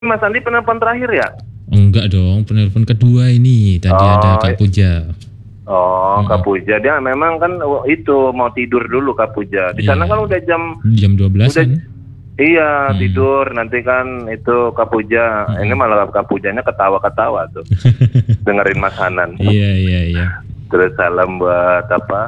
Mas Andi penelpon terakhir ya? Enggak dong, penelpon kedua ini. Tadi ada Kak Puja. Kak Puja, dia memang kan itu mau tidur dulu Kak Puja. Di sana kan udah jam 12-an. Iya, tidur nanti kan itu Kak Puja. Ini malah Kak Pujanya ketawa-ketawa tuh. Dengerin Mas Hanan. Iya. Terus salam buat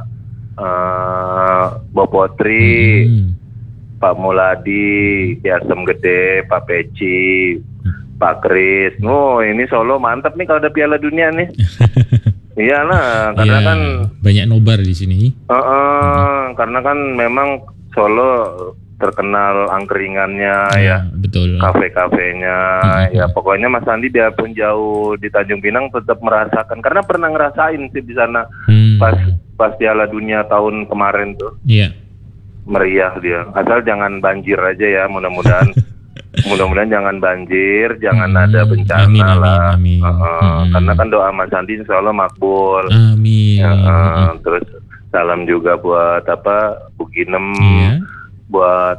Mbak Potri, Pak Muladi, di Asem Gede, Pak Peci, Pak Kris. Ini Solo mantap nih kalau ada Piala Dunia nih. Iyalah, karena kan banyak nobar di sini. Karena kan memang Solo terkenal angkringannya ya, betul. Kafe-kafenya, ya pokoknya Mas Andi biarpun jauh di Tanjung Pinang tetap merasakan, karena pernah ngerasain sih di sana pas Piala Dunia tahun kemarin tuh. Iya. Meriah dia, asal jangan banjir aja ya, mudah-mudahan. Mudah-mudahan jangan banjir, jangan ada bencana lah. Amin. Karena kan doa Mas Andi insya Allah makbul. Amin. Terus salam juga buat Bu Ginem, buat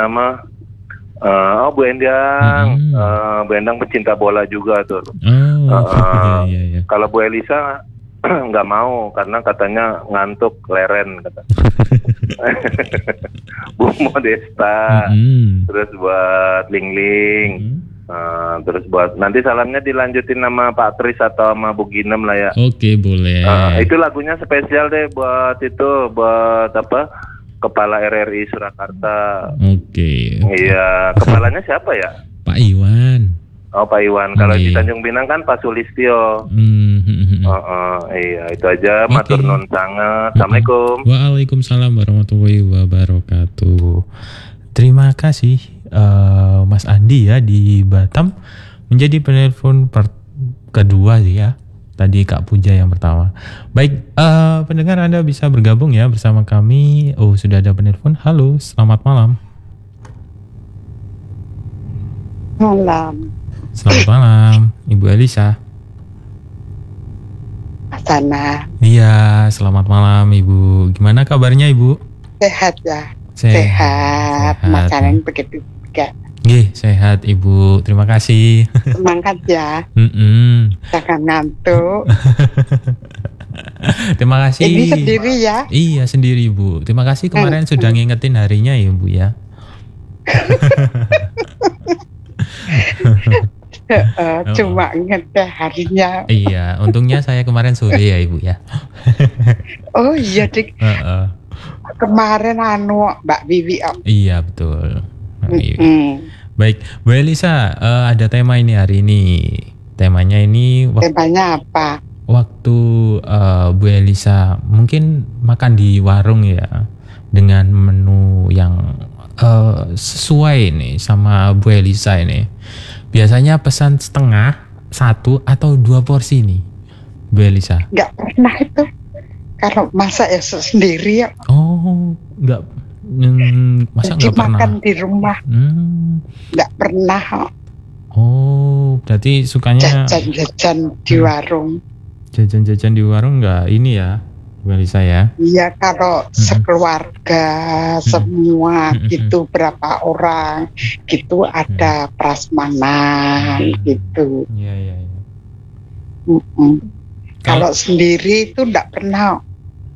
Bu Endang, Bu Endang pecinta bola juga tuh. Iya. Kalau Bu Elisa nggak mau karena katanya ngantuk leren kata. Bu Modesta, terus buat Lingling, terus buat nanti salamnya dilanjutin sama Pak Kris atau sama Bu Ginem lah ya. Oke, boleh. Itu lagunya spesial deh buat Kepala RRI Surakarta. Oke. Iya, kepalanya siapa ya? Pak Iwan. Pak Iwan. Kalau di Tanjung Pinang kan Pak Sulistyo. Iya, itu aja. Matur nuwun sanget. Assalamualaikum. Waalaikumsalam warahmatullahi wabarakatuh. Terima kasih Mas Andi ya di Batam menjadi penelpon kedua ya. Tadi Kak Puja yang pertama. Baik, pendengar Anda bisa bergabung ya bersama kami. Sudah ada penelpon. Halo, selamat malam. Selamat malam, Ibu Elisa. Sana. Iya, selamat malam Ibu. Gimana kabarnya Ibu? Sehat ya. Sehat. Makanan begitu juga. Sehat Ibu. Terima kasih. Semangat ya. Jangan ngantuk. Terima kasih. Ini sendiri ya? Iya, sendiri Ibu. Terima kasih kemarin sudah ngingetin harinya ya Ibu ya. Cuma inget harinya. Iya, untungnya saya kemarin sore ya Ibu ya. Oh iya Dik. Kemarin Mbak Wiwi. Iya betul. Baik, Bu Elisa, ada tema ini hari ini. Temanya ini. Temanya apa? Waktu Bu Elisa mungkin makan di warung ya, dengan menu yang sesuai nih sama Bu Elisa ini. Biasanya pesan setengah, 1 atau 2 porsi nih, Bu Elisa? Nggak pernah itu. Kalau masak ya sendiri ya. Nggak. Masa nggak pernah? Makan di rumah. Nggak pernah. Berarti sukanya jajan-jajan di warung. Jajan-jajan di warung nggak ini ya, Bu Elisa ya? Iya, kalau sekeluarga semua gitu, berapa orang gitu ada prasmanan gitu. Iya. Kalau sendiri itu enggak pernah.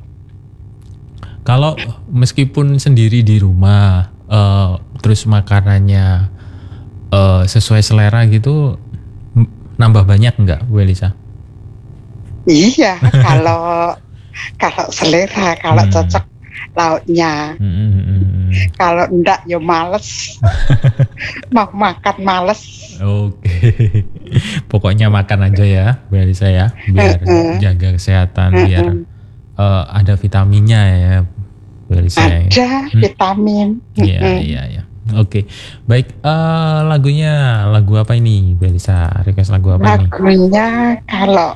Kalau meskipun sendiri di rumah, terus makanannya sesuai selera gitu, nambah banyak enggak, Bu Elisa? Iya, kalau selera, kalau cocok lauknya. Kalau enggak ya males. Mau makan males. Oke. Pokoknya makan aja ya, Bu Elisa ya, biar jaga kesehatan, biar ada vitaminnya ya, Bu Elisa. Ada vitamin. Iya. Oke. Baik, lagu apa ini, Bu Elisa? Request lagu apa ini? Lagunya kalau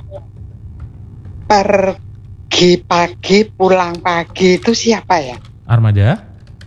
pergi pagi pulang pagi itu siapa ya? Armada?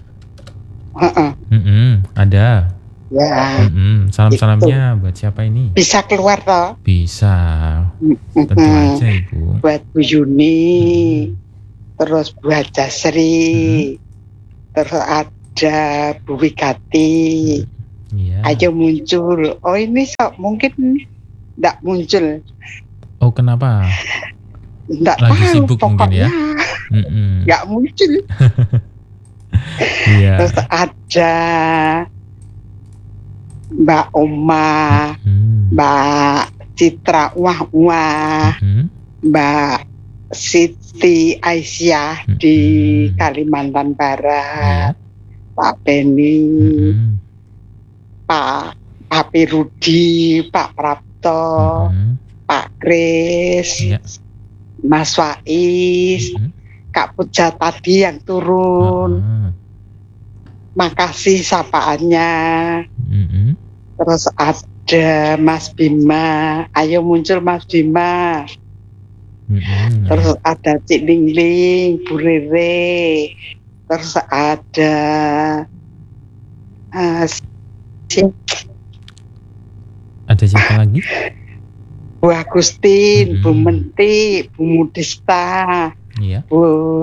Ada. Ya. Salam-salamnya buat siapa ini? Bisa keluar toh? Bisa. Tentu aja Ibu. Buat Bu Yuni, terus Bu Hajasri, terus ada Bu Wigati, Iya. Ayo muncul. Oh ini mungkin enggak muncul. Oh kenapa? Enggak Lagi tahu sibuk mungkin ya? pokoknya Mm-mm. enggak muncul. Iya. Terus ada Mbak Oma, Mm. Mbak Citra Wah, Mm-mm. Mbak Siti Aisyah di Kalimantan Iya. Barat, Pak Beni, Mm-mm. Pak Papi Rudi, Pak Prapto, Mm-mm. Pak Kris, Iya. Mas Faiz, Mm-mm. Kak Puja tadi yang turun. Ah. Makasih sapaannya. Mm-mm. Terus ada Mas Bima, ayo muncul Mas Bima. Mm-mm. Terus ada Cik Lingling, Bu Rere. Terus ada Ada siapa lagi? Bu Agustin, Bu Mm-mm. Menti, Bu Mudista, Iya. Bu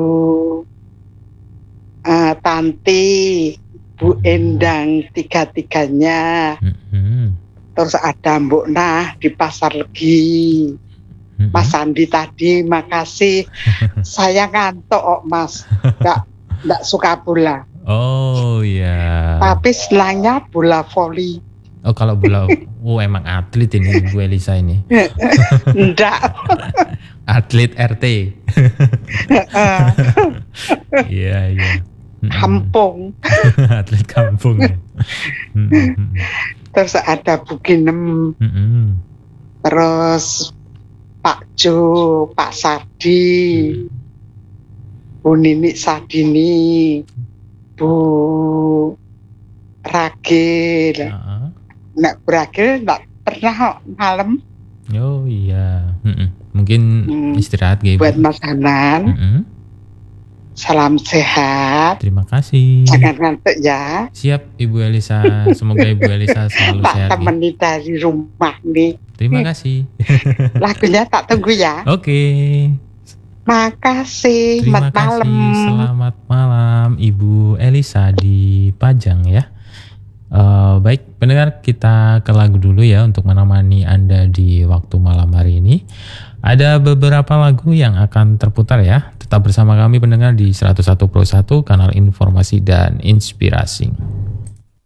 Tanti, Bu Endang, tiga-tiganya. Mm-mm. Terus ada Mbok Nah di Pasar Legi. Mm-mm. Mas Andi tadi, makasih. Saya ngantuk kok Mas, nggak suka bola. Oh iya. Tapi senangnya bola voli. Oh kalau bola, emang atlet ini Bu Elisa ini. Nggak. Atlet RT. Iya iya. Mm-mm. Kampung. Atlet kampung. Ya. Mm-mm. Terus ada Buginem. Mm-mm. Terus Pak Jo, Pak Sadi, Bu Nini Sadini, Bu Ragil. Ah. Nek Bu Ragil nggak pernah kok malam Oh iya. Mm-mm. Mungkin istirahat gitu. buat Mas Hanan. Mm-mm. Salam sehat. Terima kasih. Jangan ngantuk ya. Siap Ibu Elisa. Semoga Ibu Elisa selalu Tak sehat. Ya. temani dari rumah nih. Terima kasih. Lagunya tak tunggu ya. Oke. Makasih. Terima Selamat malam. kasih. Selamat malam Ibu Elisa di Pajang ya. Baik pendengar, kita ke lagu dulu ya untuk menemani Anda di waktu malam hari ini. Ada beberapa lagu yang akan terputar ya. Tetap bersama kami pendengar di 101.1 kanal informasi dan inspirasi.